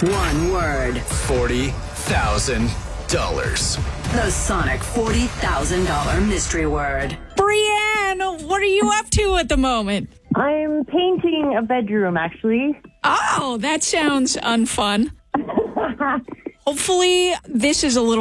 One word. $40,000. The Sonic $40,000 mystery word. Brianne, what are you up to at the moment? I'm painting a bedroom, actually. Oh, that sounds unfun. Hopefully, this is a little